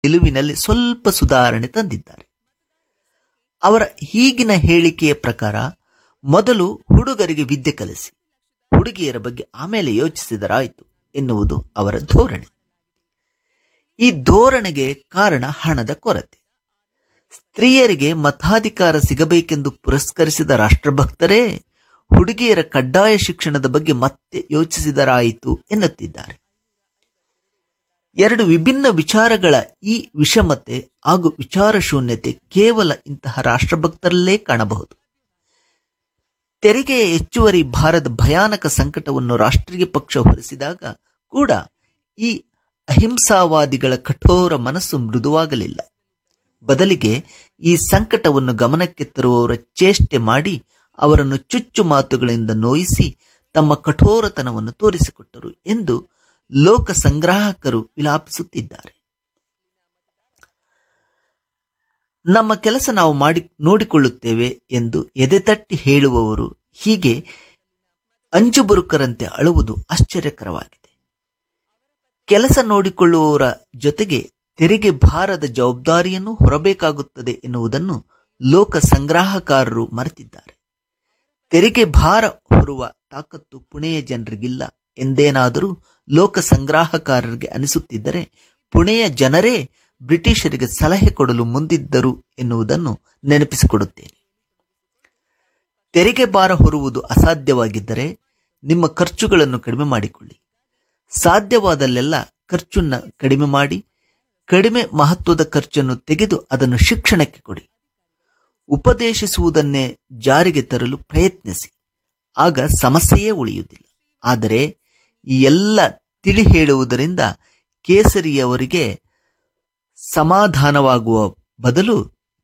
ನಿಲುವಿನಲ್ಲಿ ಸ್ವಲ್ಪ ಸುಧಾರಣೆ ತಂದಿದ್ದಾರೆ. ಅವರ ಈಗಿನ ಹೇಳಿಕೆಯ ಪ್ರಕಾರ ಮೊದಲು ಹುಡುಗರಿಗೆ ವಿದ್ಯೆ ಕಲಿಸಿ, ಹುಡುಗಿಯರ ಬಗ್ಗೆ ಆಮೇಲೆ ಯೋಚಿಸಿದರಾಯಿತು ಎನ್ನುವುದು ಅವರ ಧೋರಣೆ. ಈ ಧೋರಣೆಗೆ ಕಾರಣ ಹಣದ ಕೊರತೆ. ಸ್ತ್ರೀಯರಿಗೆ ಮತಾಧಿಕಾರ ಸಿಗಬೇಕೆಂದು ಪುರಸ್ಕರಿಸಿದ ರಾಷ್ಟ್ರಭಕ್ತರೇ ಹುಡುಗಿಯರ ಕಡ್ಡಾಯ ಶಿಕ್ಷಣದ ಬಗ್ಗೆ ಮತ್ತೆ ಯೋಚಿಸಿದರಾಯಿತು ಎನ್ನುತ್ತಿದ್ದಾರೆ. ಎರಡು ವಿಭಿನ್ನ ವಿಚಾರಗಳ ಈ ವಿಷಮತೆ ಹಾಗೂ ವಿಚಾರ ಶೂನ್ಯತೆ ಕೇವಲ ಇಂತಹ ರಾಷ್ಟ್ರಭಕ್ತರಲ್ಲೇ ಕಾಣಬಹುದು. ತೆರಿಗೆಯ ಹೆಚ್ಚುವರಿ ಭಾರದ ಭಯಾನಕ ಸಂಕಟವನ್ನು ರಾಷ್ಟ್ರೀಯ ಪಕ್ಷ ಹೊರಿಸಿದಾಗ ಕೂಡ ಈ ಅಹಿಂಸಾವಾದಿಗಳ ಕಠೋರ ಮನಸ್ಸು ಮೃದುವಾಗಲಿಲ್ಲ. ಬದಲಿಗೆ ಈ ಸಂಕಟವನ್ನು ಗಮನಕ್ಕೆ ತರುವವರ ಚೇಷ್ಟೆ ಮಾಡಿ ಅವರನ್ನು ಚುಚ್ಚು ಮಾತುಗಳಿಂದ ನೋಯಿಸಿ ತಮ್ಮ ಕಠೋರತನವನ್ನು ತೋರಿಸಿಕೊಟ್ಟರು ಎಂದು ಲೋಕ ಸಂಗ್ರಾಹಕರು ವಿಲಾಪಿಸುತ್ತಿದ್ದಾರೆ. ನಮ್ಮ ಕೆಲಸ ನಾವು ನೋಡಿಕೊಳ್ಳುತ್ತೇವೆ ಎಂದು ಎದೆತಟ್ಟಿ ಹೇಳುವವರು ಹೀಗೆ ಅಂಜುಬುರುಕರಂತೆ ಅಳುವುದು ಆಶ್ಚರ್ಯಕರವಾಗಿದೆ. ಕೆಲಸ ನೋಡಿಕೊಳ್ಳುವವರ ಜೊತೆಗೆ ತೆರಿಗೆ ಭಾರದ ಜವಾಬ್ದಾರಿಯನ್ನು ಹೊರಬೇಕಾಗುತ್ತದೆ ಎನ್ನುವುದನ್ನು ಲೋಕ ಸಂಗ್ರಾಹಕಾರರು ಮರೆತಿದ್ದಾರೆ. ತೆರಿಗೆ ಭಾರ ಹೊರುವ ತಾಕತ್ತು ಪುಣೆಯ ಜನರಿಗಿಲ್ಲ ಎಂದೇನಾದರೂ ಲೋಕ ಸಂಗ್ರಾಹಕಾರರಿಗೆ ಅನಿಸುತ್ತಿದ್ದರೆ ಪುಣೆಯ ಜನರೇ ಬ್ರಿಟಿಷರಿಗೆ ಸಲಹೆ ಕೊಡಲು ಮುಂದಿದ್ದರು ಎನ್ನುವುದನ್ನು ನೆನಪಿಸಿಕೊಡುತ್ತೇನೆ. ತೆರಿಗೆ ಭಾರ ಹೊರುವುದು ಅಸಾಧ್ಯವಾಗಿದ್ದರೆ ನಿಮ್ಮ ಖರ್ಚುಗಳನ್ನು ಕಡಿಮೆ ಮಾಡಿಕೊಳ್ಳಿ. ಸಾಧ್ಯವಾದಲ್ಲೆಲ್ಲ ಖರ್ಚನ್ನು ಕಡಿಮೆ ಮಾಡಿ, ಕಡಿಮೆ ಮಹತ್ವದ ಖರ್ಚನ್ನು ತೆಗೆದು ಅದನ್ನು ಶಿಕ್ಷಣಕ್ಕೆ ಕೊಡಿ. ಉಪದೇಶಿಸುವುದನ್ನೇ ಜಾರಿಗೆ ತರಲು ಪ್ರಯತ್ನಿಸಿ, ಆಗ ಸಮಸ್ಯೆಯೇ ಉಳಿಯುವುದಿಲ್ಲ. ಆದರೆ ಈ ಎಲ್ಲ ತಿಳಿ ಹೇಳುವುದರಿಂದ ಕೇಸರಿಯವರಿಗೆ ಸಮಾಧಾನವಾಗುವ ಬದಲು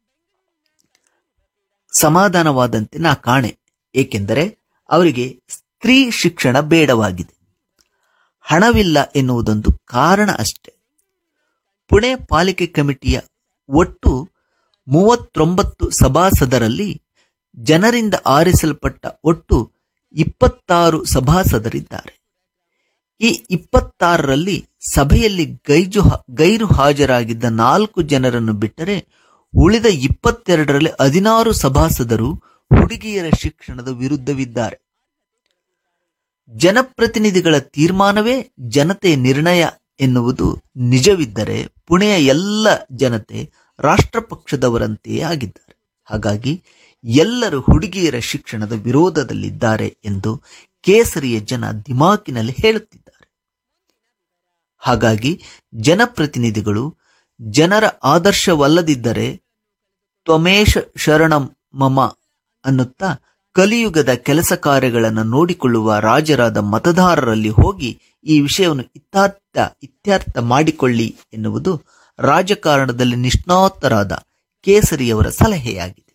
ಸಮಾಧಾನವಾದಂತೆ ನಾ ಕಾಣೆ. ಏಕೆಂದರೆ ಅವರಿಗೆ ಸ್ತ್ರೀ ಶಿಕ್ಷಣ ಬೇಡವಾಗಿದೆ. ಹಣವಿಲ್ಲ ಎನ್ನುವುದೊಂದು ಕಾರಣ ಅಷ್ಟೆ. ಪುಣೆ ಪಾಲಿಕೆ ಕಮಿಟಿಯ ಒಟ್ಟು 39 ಸಭಾಸದರಲ್ಲಿ ಜನರಿಂದ ಆರಿಸಲ್ಪಟ್ಟ ಒಟ್ಟು 26 ಸಭಾಸದರಿದ್ದಾರೆ. ಈ 26ರಲ್ಲಿ ಸಭೆಯಲ್ಲಿ ಗೈರು ಹಾಜರಾಗಿದ್ದ 4 ಜನರನ್ನು ಬಿಟ್ಟರೆ ಉಳಿದ 22ರಲ್ಲಿ 16 ಸಭಾಸದರು ಹುಡುಗಿಯರ ಶಿಕ್ಷಣದ ವಿರುದ್ಧವಿದ್ದಾರೆ. ಜನಪ್ರತಿನಿಧಿಗಳ ತೀರ್ಮಾನವೇ ಜನತೆಯ ನಿರ್ಣಯ ಎನ್ನುವುದು ನಿಜವಿದ್ದರೆ ಪುಣೆಯ ಎಲ್ಲ ಜನತೆ ರಾಷ್ಟ್ರಪಕ್ಷದವರಂತೆಯೇ ಆಗಿದ್ದಾರೆ. ಹಾಗಾಗಿ ಎಲ್ಲರೂ ಹುಡುಗಿಯರ ಶಿಕ್ಷಣದ ವಿರೋಧದಲ್ಲಿದ್ದಾರೆ ಎಂದು ಕೇಸರಿಯ ಜನ ದಿಮಾಕಿನಲ್ಲಿ ಹೇಳುತ್ತಿದ್ದಾರೆ. ಹಾಗಾಗಿ ಜನಪ್ರತಿನಿಧಿಗಳು ಜನರ ಆದರ್ಶವಲ್ಲದಿದ್ದರೆ ತ್ವಮೇಶ ಶರಣಂ ಮಮ ಅನ್ನುತ್ತಾ ಕಲಿಯುಗದ ಕೆಲಸ ಕಾರ್ಯಗಳನ್ನು ನೋಡಿಕೊಳ್ಳುವ ರಾಜರಾದ ಮತದಾರರಲ್ಲಿ ಹೋಗಿ ಈ ವಿಷಯವನ್ನು ಇತ್ಯರ್ಥ ಮಾಡಿಕೊಳ್ಳಿ ಎನ್ನುವುದು ರಾಜಕಾರಣದಲ್ಲಿ ನಿಷ್ಣಾತರಾದ ಕೇಸರಿಯವರ ಸಲಹೆಯಾಗಿದೆ.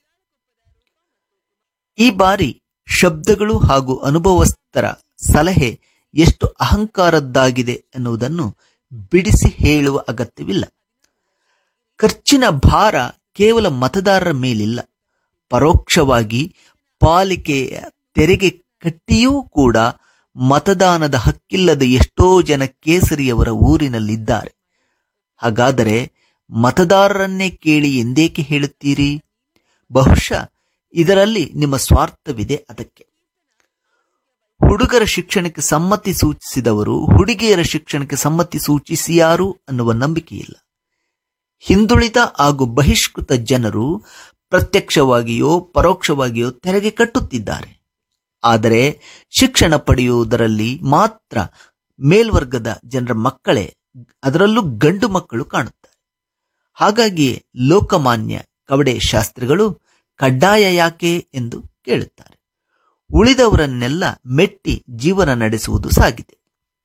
ಈ ಬಾರಿ ಶಬ್ದಗಳು ಹಾಗೂ ಅನುಭವಸ್ಥರ ಸಲಹೆ ಎಷ್ಟು ಅಹಂಕಾರದ್ದಾಗಿದೆ ಎನ್ನುವುದನ್ನು ಬಿಡಿಸಿ ಹೇಳುವ ಅಗತ್ಯವಿಲ್ಲ. ಖರ್ಚಿನ ಭಾರ ಕೇವಲ ಮತದಾರರ ಮೇಲಿಲ್ಲ. ಪರೋಕ್ಷವಾಗಿ ಪಾಲಿಕೆಯ ತೆರಿಗೆ ಕಟ್ಟಿಯೂ ಕೂಡ ಮತದಾನದ ಹಕ್ಕಿಲ್ಲದ ಎಷ್ಟೋ ಜನ ಕೇಸರಿಯವರ ಊರಿನಲ್ಲಿದ್ದಾರೆ. ಹಾಗಾದರೆ ಮತದಾರರನ್ನೇ ಕೇಳಿ ಎಂದೇಕೆ ಹೇಳುತ್ತೀರಿ? ಬಹುಶಃ ಇದರಲ್ಲಿ ನಿಮ್ಮ ಸ್ವಾರ್ಥವಿದೆ. ಅದಕ್ಕೆ ಹುಡುಗರ ಶಿಕ್ಷಣಕ್ಕೆ ಸಮ್ಮತಿ ಸೂಚಿಸಿದವರು ಹುಡುಗಿಯರ ಶಿಕ್ಷಣಕ್ಕೆ ಸಮ್ಮತಿ ಸೂಚಿಸಿಯಾರು ಅನ್ನುವ ನಂಬಿಕೆಯಿಲ್ಲ. ಹಿಂದುಳಿದ ಹಾಗೂ ಬಹಿಷ್ಕೃತ ಜನರು ಪ್ರತ್ಯಕ್ಷವಾಗಿಯೋ ಪರೋಕ್ಷವಾಗಿಯೋ ತೆರಿಗೆ ಕಟ್ಟುತ್ತಿದ್ದಾರೆ. ಆದರೆ ಶಿಕ್ಷಣ ಪಡೆಯುವುದರಲ್ಲಿ ಮಾತ್ರ ಮೇಲ್ವರ್ಗದ ಜನರ ಮಕ್ಕಳೇ, ಅದರಲ್ಲೂ ಗಂಡು ಮಕ್ಕಳು ಕಾಣುತ್ತಾರೆ. ಹಾಗಾಗಿ ಲೋಕಮಾನ್ಯ ಕವಡೆ ಶಾಸ್ತ್ರಿಗಳು ಕಡ್ಡಾಯ ಯಾಕೆ ಎಂದು ಕೇಳುತ್ತಾರೆ. ಉಳಿದವರನ್ನೆಲ್ಲ ಮೆಟ್ಟಿ ಜೀವನ ನಡೆಸುವುದು ಸಾಗಿದೆ.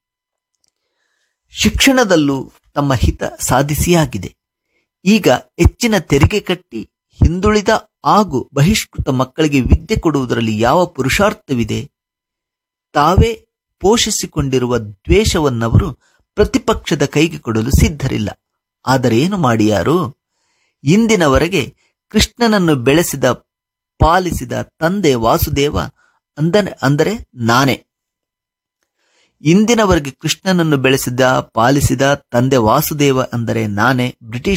ಶಿಕ್ಷಣದಲ್ಲೂ ತಮ್ಮ ಹಿತ ಸಾಧಿಸಿಯಾಗಿದೆ. ಈಗ ಹೆಚ್ಚಿನ ತೆರಿಗೆ ಕಟ್ಟಿ ಹಿಂದುಳಿದ ಹಾಗೂ ಬಹಿಷ್ಕೃತ ಮಕ್ಕಳಿಗೆ ವಿದ್ಯೆ ಕೊಡುವುದರಲ್ಲಿ ಯಾವ ಪುರುಷಾರ್ಥವಿದೆ? ತಾವೇ ಪೋಷಿಸಿಕೊಂಡಿರುವ ದ್ವೇಷವನ್ನವರು ಪ್ರತಿಪಕ್ಷದ ಕೈಗೆ ಕೊಡಲು ಸಿದ್ಧರಿಲ್ಲ. ಆದರೆ ಏನು ಮಾಡಿಯಾರು? ಇಂದಿನವರೆಗೆ ಕೃಷ್ಣನನ್ನು ಬೆಳೆಸಿದ ಪಾಲಿಸಿದ ತಂದೆ ವಾಸುದೇವ ಅಂದರೆ ನಾನೇ. ಇಂದಿನವರೆಗೆ ಕೃಷ್ಣನನ್ನು ಬೆಳೆಸಿದ ಪಾಲಿಸಿದ ತಂದೆ ವಾಸುದೇವ ಅಂದರೆ ನಾನೇ. ಬ್ರಿಟಿಷ್